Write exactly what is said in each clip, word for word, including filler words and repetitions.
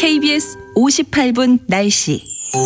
케이비에스 오십팔 분 날씨.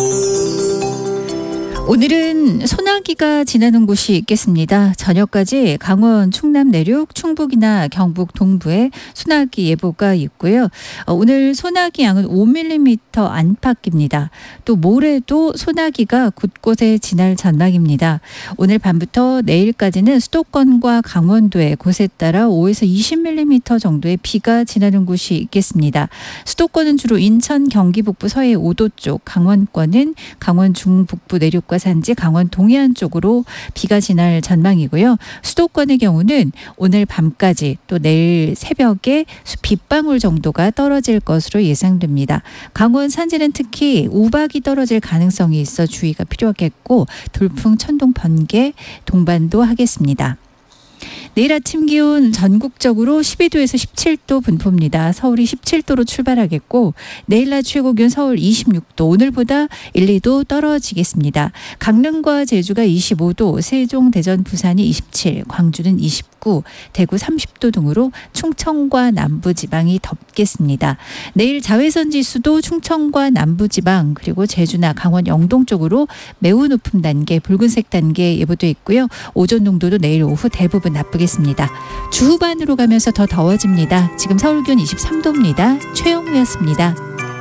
오늘은 소나기가 지나는 곳이 있겠습니다. 저녁까지 강원 충남 내륙, 충북이나 경북 동부에 소나기 예보가 있고요. 오늘 소나기 양은 오 밀리미터 안팎입니다. 또 모레도 소나기가 곳곳에 지날 전망입니다. 오늘 밤부터 내일까지는 수도권과 강원도에 곳에 따라 오에서 이십 밀리미터 정도의 비가 지나는 곳이 있겠습니다. 수도권은 주로 인천, 경기 북부 서해 오 도 쪽, 강원권은 강원 중북부 내륙과 산지, 강원 동해안 쪽으로 비가 지날 전망이고요. 수도권의 경우는 오늘 밤까지 또 내일 새벽에 빗방울 정도가 떨어질 것으로 예상됩니다. 강원 산지는 특히 우박이 떨어질 가능성이 있어 주의가 필요하겠고, 돌풍, 천둥, 번개 동반도 하겠습니다. 내일 아침 기온 전국적으로 십이 도에서 십칠 도 분포입니다. 서울이 십칠 도로 출발하겠고, 내일 낮 최고 기온 서울 이십육 도, 오늘보다 일, 이 도 떨어지겠습니다. 강릉과 제주가 이십오 도, 세종, 대전, 부산이 이십칠, 광주는 이십구, 대구 삼십 도 등으로 충청과 남부지방이 덥겠습니다. 내일 자외선 지수도 충청과 남부지방 그리고 제주나 강원 영동 쪽으로 매우 높은 단계, 붉은색 단계 예보돼 있고요. 오존 농도도 내일 오후 대부분 나쁘겠습니다. 주후반으로 가면서 더 더워집니다. 지금 서울 기온 이십삼 도입니다. 최영우였습니다.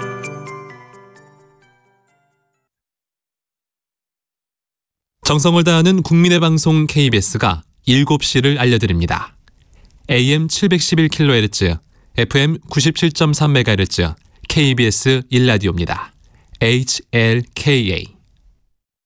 정성을 다하는 국민의 방송 케이비에스가 일곱 시를 알려드립니다. 에이엠 칠백십일 킬로헤르츠, 에프엠 구십칠 점 삼 메가헤르츠, 케이비에스 일 라디오입니다. 에이치엘케이에이